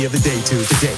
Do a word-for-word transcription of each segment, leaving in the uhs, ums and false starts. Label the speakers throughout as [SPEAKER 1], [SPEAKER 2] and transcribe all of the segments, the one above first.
[SPEAKER 1] of the day to today.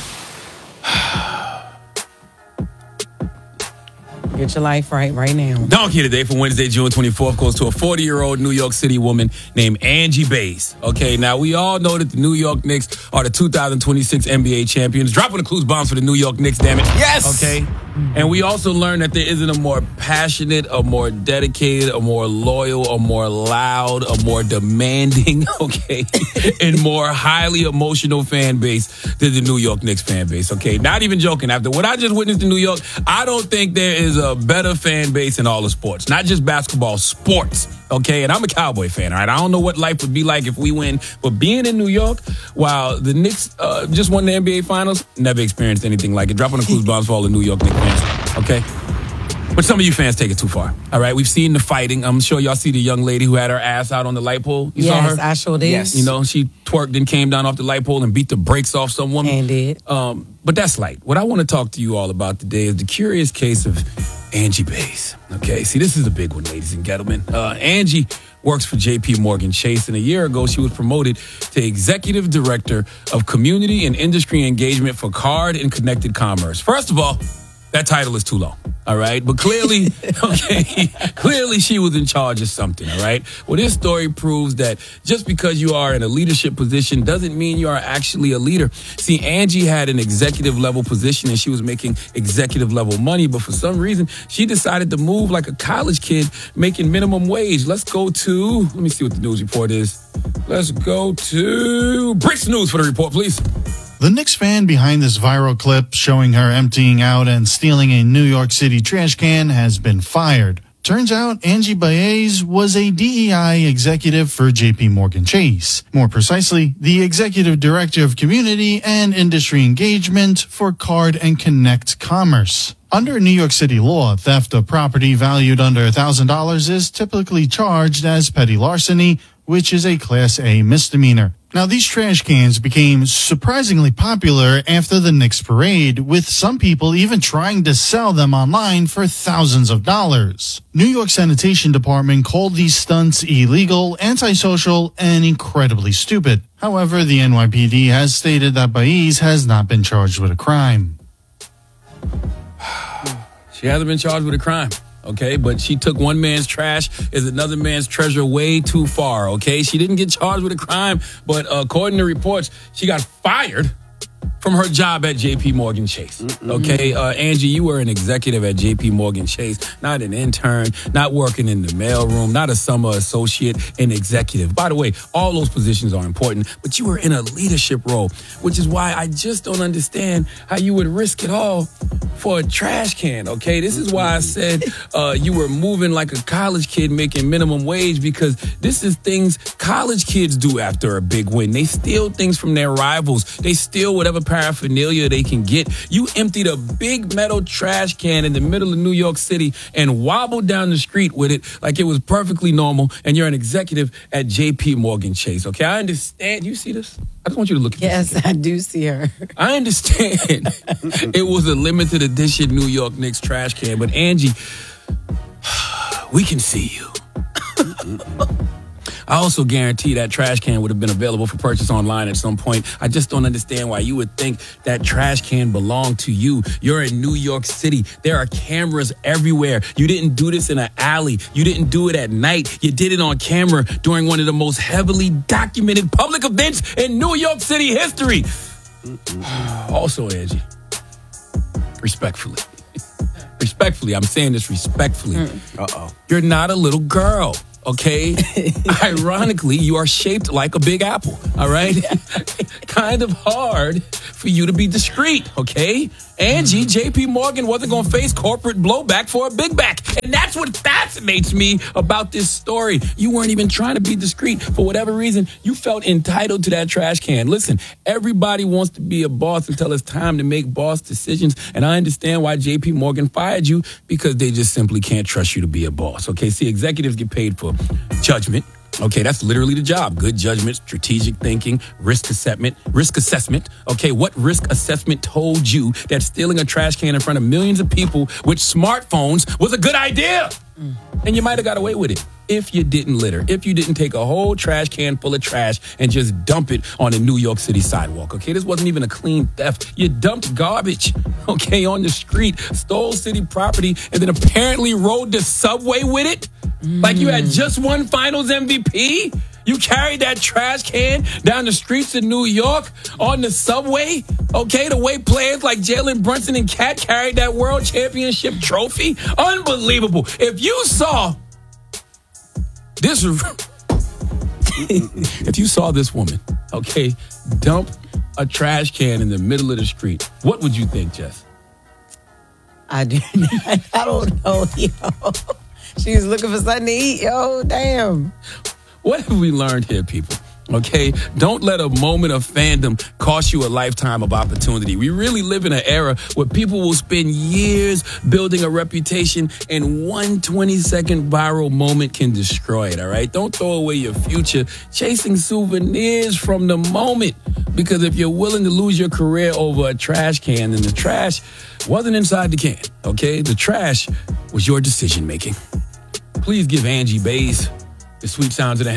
[SPEAKER 2] Get your life right right now.
[SPEAKER 3] Donkey today for Wednesday, June twenty-fourth goes to a forty-year-old New York City woman named Angie Bays. Okay, now we all know that the New York Knicks are the two thousand twenty-six N B A champions. Dropping the clues bombs for the New York Knicks, damn it.
[SPEAKER 1] Yes!
[SPEAKER 3] Okay. And we also learned that there isn't a more passionate, a more dedicated, a more loyal, a more loud, a more demanding, okay, and more highly emotional fan base than the New York Knicks fan base, okay? Not even joking. After what I just witnessed in New York, I don't think there is a better fan base in all of sports. Not just basketball, sports, okay? And I'm a Cowboy fan, all right? I don't know what life would be like if we win, but being in New York, while the Knicks uh, just won the N B A Finals, never experienced anything like it. Dropping the clues bombs for all the New York Knicks fans, okay? But some of you fans take it too far, all right? We've seen the fighting. I'm sure y'all see the young lady who had her ass out on the light pole. You
[SPEAKER 2] yes,
[SPEAKER 3] saw her?
[SPEAKER 2] I sure did.
[SPEAKER 1] Yes.
[SPEAKER 3] You know, she twerked and came down off the light pole and beat the brakes off some woman.
[SPEAKER 2] And did.
[SPEAKER 3] Um, but that's light. What I want to talk to you all about today is the curious case of Angie Bays. Okay, see, this is a big one, ladies and gentlemen. Uh, Angie works for J P Morgan Chase, and a year ago she was promoted to Executive Director of Community and Industry Engagement for Card and Connected Commerce. First of all, that title is too long, all right? But clearly, okay, clearly she was in charge of something, all right? Well, this story proves that just because you are in a leadership position doesn't mean you are actually a leader. See, Angie had an executive level position and she was making executive level money, but for some reason, she decided to move like a college kid making minimum wage. Let's go to, let me see what the news report is. Let's go to Bricks News for the report, please.
[SPEAKER 4] The Knicks fan behind this viral clip showing her emptying out and stealing a New York City trash can has been fired. Turns out Angie Baez was a D E I executive for J P Morgan Chase. More precisely, the Executive Director of Community and Industry Engagement for Card and Connect Commerce. Under New York City law, theft of property valued under one thousand dollars is typically charged as petty larceny, which is a Class A misdemeanor. Now, these trash cans became surprisingly popular after the Knicks parade, with some people even trying to sell them online for thousands of dollars. New York Sanitation Department called these stunts illegal, antisocial, and incredibly stupid. However, the N Y P D has stated that Baez has not been charged with a crime.
[SPEAKER 3] She hasn't been charged with a crime. Okay, but she took one man's trash is another man's treasure way too far, okay? She didn't get charged with a crime, but uh, according to reports, she got fired from her job at J P Morgan Chase. Mm-hmm. Okay, uh, Angie, you were an executive at J P Morgan Chase, not an intern, not working in the mailroom, not a summer associate, an executive. By the way, all those positions are important, but you were in a leadership role, which is why I just don't understand how you would risk it all for a trash can, okay? This is why I said uh, you were moving like a college kid making minimum wage, because this is things college kids do after a big win. They steal things from their rivals. They steal whatever paraphernalia they can get. You emptied a big metal trash can in the middle of New York City and wobbled down the street with it like it was perfectly normal, and you're an executive at J P Morgan Chase, okay? I understand. You see this? I just want you to look at
[SPEAKER 2] yes,
[SPEAKER 3] this.
[SPEAKER 2] Yes, I do see her.
[SPEAKER 3] I understand it was a limited edition New York Knicks trash can, but Angie, we can see you. I also guarantee that trash can would have been available for purchase online at some point. I just don't understand why you would think that trash can belonged to you. You're in New York City. There are cameras everywhere. You didn't do this in an alley. You didn't do it at night. You did it on camera during one of the most heavily documented public events in New York City history. Also, Angie, respectfully, respectfully, I'm saying this respectfully. Uh-oh. You're not a little girl. Okay? Ironically, you are shaped like a big apple, all right? Kind of hard for you to be discreet, okay? Angie, J P Morgan wasn't going to face corporate blowback for a big back. And that's what fascinates me about this story. You weren't even trying to be discreet. For whatever reason, you felt entitled to that trash can. Listen, everybody wants to be a boss until it's time to make boss decisions. And I understand why J P Morgan fired you, because they just simply can't trust you to be a boss. Okay, see, executives get paid for judgment. Okay, that's literally the job. Good judgment, strategic thinking, risk assessment, risk assessment. Okay, what risk assessment told you that stealing a trash can in front of millions of people with smartphones was a good idea? Mm. And you might have got away with it. if you didn't litter, if you didn't take a whole trash can full of trash and just dump it on a New York City sidewalk, okay? This wasn't even a clean theft. You dumped garbage, okay, on the street, stole city property, and then apparently rode the subway with it? Mm. Like you had just won Finals M V P? You carried that trash can down the streets of New York on the subway, okay? The way players like Jalen Brunson and Cat carried that world championship trophy? Unbelievable. If you saw this, if you saw this woman, okay, dump a trash can in the middle of the street, what would you think, Jess?
[SPEAKER 2] I didn't. I don't know, yo. She was looking for something to eat, yo. Damn.
[SPEAKER 3] What have we learned here, people? Okay, don't let a moment of fandom cost you a lifetime of opportunity. We really live in an era where people will spend years building a reputation, and one twenty-second viral moment can destroy it, all right? Don't throw away your future chasing souvenirs from the moment, because if you're willing to lose your career over a trash can, then the trash wasn't inside the can, okay? The trash was your decision-making. Please give Angie Bays the sweet sounds of the